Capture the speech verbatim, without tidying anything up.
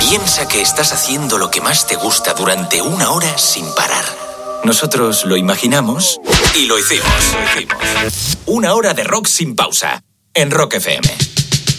Piensa que estás haciendo lo que más te gusta durante una hora sin parar. Nosotros lo imaginamos y lo hicimos. Una hora de rock sin pausa en Rock F M.